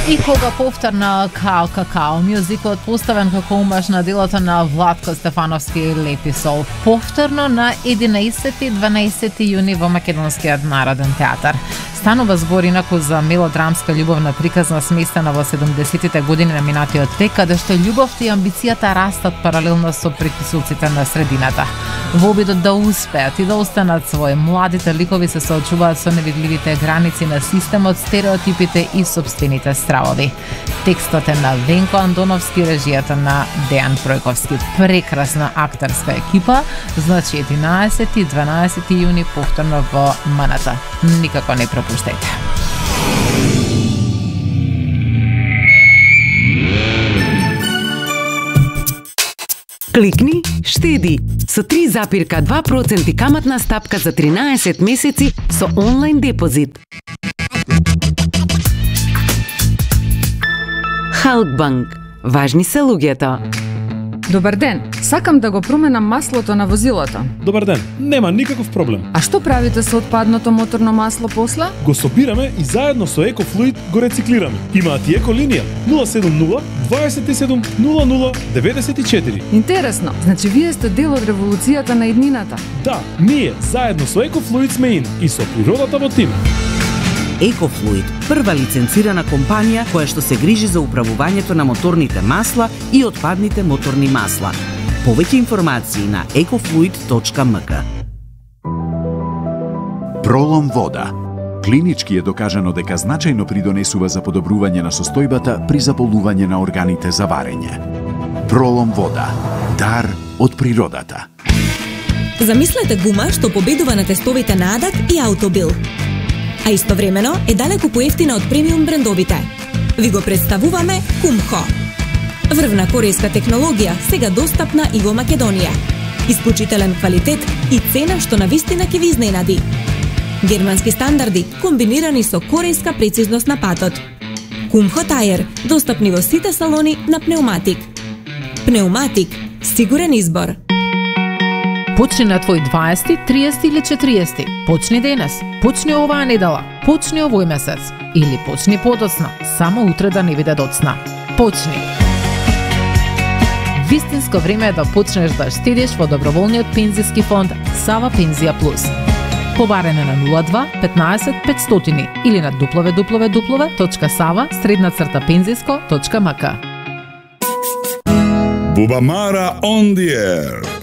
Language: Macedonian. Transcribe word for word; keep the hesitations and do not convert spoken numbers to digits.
И кога повторно Као Какао мюзикот поставен како умаш на делото на Владко Стефановски Лепи сол, повторно на единаесети и дванаесети јуни во Македонскиот народен театар. Станува збор инаку за мелодрамска љубовна приказна сместена во седумдесетите години на минатиот век, каде што љубовта и амбицијата растат паралелно со преписуците на средината. Во обидот да успеат и да останат свои, младите ликови се соочуваат со невидливите граници на системот, стереотипите и собствените стравови. Текстот е на Венко Андоновски, режијата на Дејан Пројковски. Прекрасна актерска екипа, значи единаесети и дванаесети јуни повторно во МНТ. Никако не пропуштајте. Кликни, штеди со три зарез и две проценти каматна стапка за тринаесет месеци со онлайн депозит. Халкбанк. Важни се луѓето. Добар ден, сакам да го променам маслото на возилото. Добар ден, нема никаков проблем. А што правите со отпадното моторно масло после? Го собираме и заедно со Екофлуид го рециклираме. Имаат и еколинија нула седум нула дваесет и седум нула нула деветдесет и четири. Интересно, значи вие сте дел од револуцијата на еднината. Да, ние заедно со Екофлуид сме ин и со природата во тим. Екофлуид, прва лиценцирана компанија која што се грижи за управувањето на моторните масла и отпадните моторни масла. Повеќе информации на екофлуид точка ем ка. Пролом вода. Клинички е докажано дека значајно придонесува за подобрување на состојбата при заболување на органите за варење. Пролом вода. Дар од природата. Замислете гума што победува на тестовите на Адак и Аутобил. А истовремено е далеку поевтина од премиум брендовите. Ви го представуваме Кумхо. Врвна корејска технологија, сега достапна и во Македонија. Исклучителен квалитет и цена што навистина ќе ви изненади. Германски стандарди комбинирани со корејска прецизност на патот. Кумхо Тајер, достапни во сите салони на пнеуматик. Пнеуматик, сигурен избор. Почни на твој дваесети, триесети или четириесети. Почни денес. Почни оваа недела. Почни овој месец. Или почни подоцна. Само утре да не биде доцна. Почни. Вистинско време е да почнеш да штедиш во доброволниот пензиски фонд Сава Пензија Плюс. Побарене на нула два петнаесет петстотини или на дабл ю дабл ю дабл ю точка сава средна црта пензиско точка ем ка. Бубамара on the air.